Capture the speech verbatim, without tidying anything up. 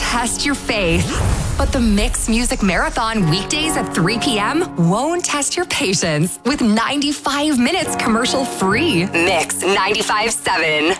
test your faith. But the Mix Music Marathon weekdays at three p.m. won't test your patience with ninety-five minutes commercial free. Mix ninety-five point seven.